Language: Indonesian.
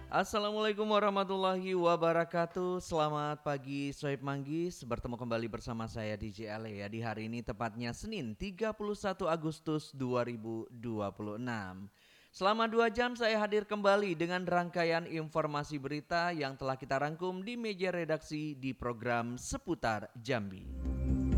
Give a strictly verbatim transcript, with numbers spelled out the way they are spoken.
Assalamualaikum warahmatullahi wabarakatuh. Selamat pagi Sohib Manggis. Bertemu kembali bersama saya D J Ale ya. Di hari ini tepatnya Senin tiga puluh satu Agustus dua ribu dua puluh enam. Selama dua jam saya hadir kembali dengan rangkaian informasi berita yang telah kita rangkum di meja redaksi di program Seputar Jambi.